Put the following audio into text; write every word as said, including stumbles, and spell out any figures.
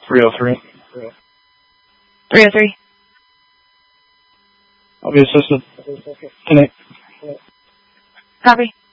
three oh three. three oh three. I'll be assisted. Connect. Copy.